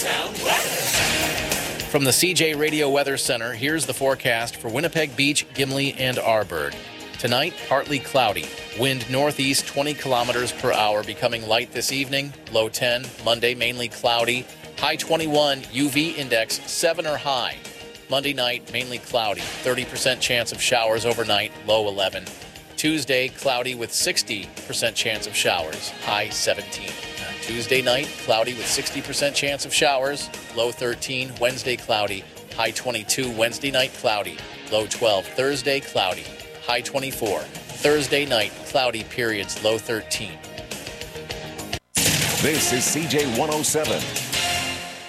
Town weather. From the CJ Radio Weather Center, here's the forecast for Winnipeg Beach, Gimli, and Arborg. Tonight, partly cloudy. Wind northeast 20 kilometers per hour, becoming light this evening. Low 10. Monday, mainly cloudy. High 21. UV index 7 or high. Monday night, mainly cloudy. 30% chance of showers overnight. Low 11. Tuesday, cloudy with 60% chance of showers. High 17. Tuesday night, cloudy with 60% chance of showers. Low 13. Wednesday, cloudy. High 22. Wednesday night, cloudy. Low 12. Thursday, cloudy. High 24. Thursday night, cloudy periods, low 13. This is CJ 107.